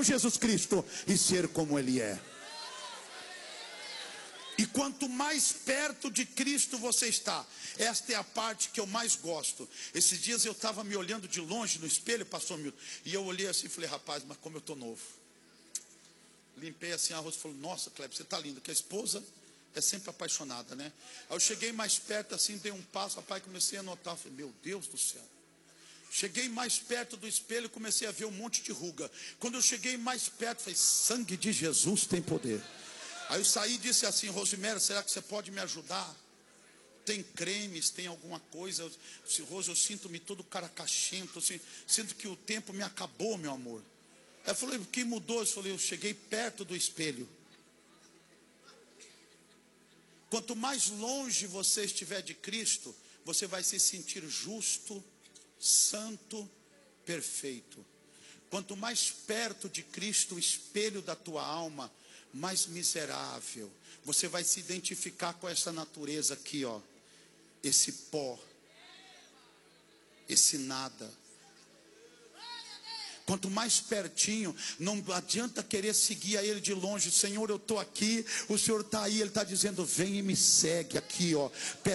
Senhor Jesus Cristo e ser como Ele é. E quanto mais perto de Cristo você está, esta é a parte que eu mais gosto. Esses dias eu estava me olhando de longe no espelho, pastor Milton, e eu olhei assim e falei, rapaz, mas como eu estou novo. Limpei assim a rosto e falei, nossa, Kleber, você está lindo, que a esposa é sempre apaixonada, né? Aí eu cheguei mais perto assim, dei um passo, rapaz, comecei a notar, falei, meu Deus do céu. Cheguei mais perto do espelho e comecei a ver um monte de ruga. Quando eu cheguei mais perto, falei, sangue de Jesus tem poder. Aí eu saí e disse assim, Rosemary, será que você pode me ajudar? Tem cremes, tem alguma coisa? Rose, eu sinto-me todo caracachento, assim, sinto que o tempo me acabou, meu amor. Aí eu falei, o que mudou? Eu falei, eu cheguei perto do espelho. Quanto mais longe você estiver de Cristo, você vai se sentir justo, santo, perfeito. Quanto mais perto de Cristo, o espelho da tua alma, mais miserável. Você vai se identificar com essa natureza aqui, ó. Esse pó, esse nada. Quanto mais pertinho, não adianta querer seguir a Ele de longe. Senhor, eu estou aqui, o Senhor está aí, Ele está dizendo, vem e me segue aqui, ó.